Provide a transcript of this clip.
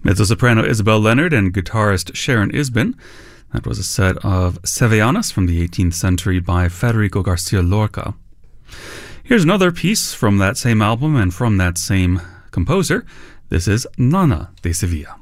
Mezzo-soprano Isabel Leonard and guitarist Sharon Isbin. That was a set of Sevillanas from the 18th century by Federico Garcia Lorca. Here's another piece from that same album and from that same composer. This is Nana de Sevilla.